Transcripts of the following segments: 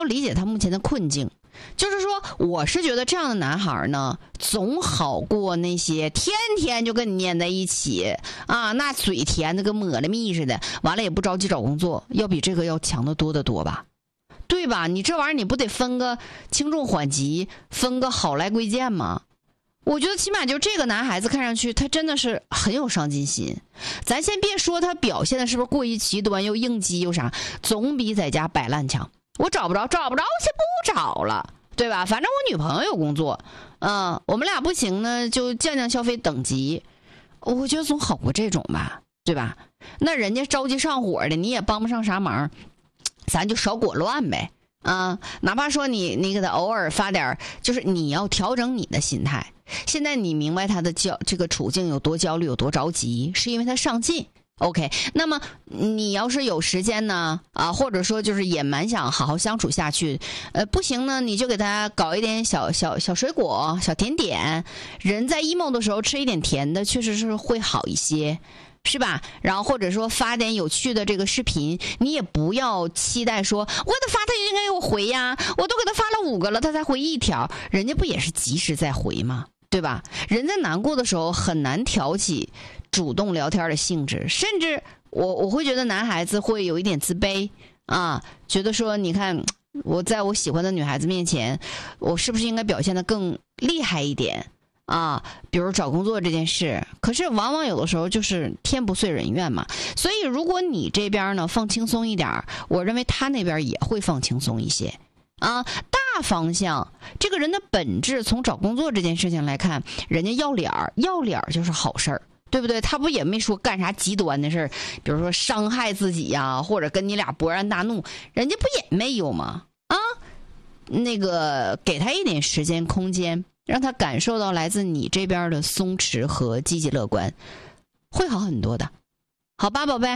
理解他目前的困境。就是说，我是觉得这样的男孩呢，总好过那些天天就跟你黏在一起啊，那嘴甜的跟抹了蜜似的，完了也不着急找工作，要比这个要强得多得多吧，对吧？你这玩意儿你不得分个轻重缓急，分个好赖贵贱吗？我觉得起码就这个男孩子看上去他真的是很有上进心，咱先别说他表现的是不是过于极端又应激又啥，总比在家摆烂强。我找不着先不找了，对吧？反正我女朋友有工作，我们俩不行呢就降消费等级，我觉得总好过这种吧，对吧？那人家着急上火的，你也帮不上啥忙，咱就少裹乱呗。哪怕说你给他偶尔发点，就是你要调整你的心态。现在你明白他的这个处境有多焦虑有多着急，是因为他上进。OK， 那么你要是有时间呢，或者说就是也蛮想好好相处下去，不行呢，你就给他搞一点小水果、小甜点。人在 emo 的时候吃一点甜的，确实是会好一些，是吧？然后或者说发点有趣的这个视频，你也不要期待说我给他发他应该给我回呀，我都给他发了5个了，他才回1条，人家不也是及时在回吗？对吧？人在难过的时候很难挑起主动聊天的性质，甚至我会觉得男孩子会有一点自卑觉得说你看我在我喜欢的女孩子面前，我是不是应该表现得更厉害一点比如找工作这件事。可是往往有的时候就是天不遂人愿嘛，所以如果你这边呢放轻松一点，我认为他那边也会放轻松一些大方向这个人的本质，从找工作这件事情来看，人家要脸就是好事儿，对不对？他不也没说干啥极端的事儿，比如说伤害自己呀，或者跟你俩勃然大怒，人家不也没有吗？那个给他一点时间空间，让他感受到来自你这边的松弛和积极乐观，会好很多的，好吧，宝贝？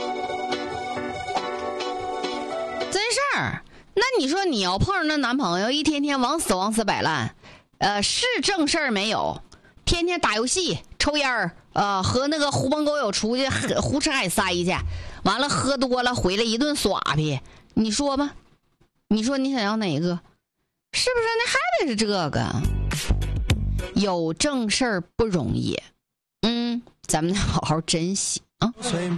真事儿。那你说你要碰上那男朋友一天天往死摆烂，是正事儿没有，天天打游戏抽烟和那个狐朋狗友出去胡吃海塞去，完了喝多了回来一顿耍皮，你说吧，你说你想要哪个？是不是？那还得是这个，有正事儿不容易，咱们好好珍惜啊。